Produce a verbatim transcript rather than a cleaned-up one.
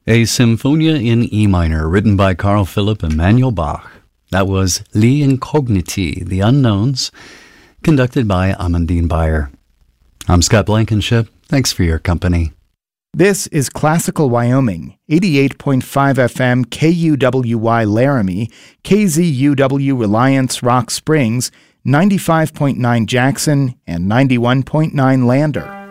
A Symphonia in E minor, written by Carl Philipp Emanuel Bach. That was Li Incogniti, The Unknowns, conducted by Amandine Beyer. I'm Scott Blankenship. Thanks for your company. This is Classical Wyoming, eighty-eight point five F M K U W Y Laramie, K Z U W Reliance Rock Springs, ninety-five point nine Jackson, and ninety-one point nine Lander.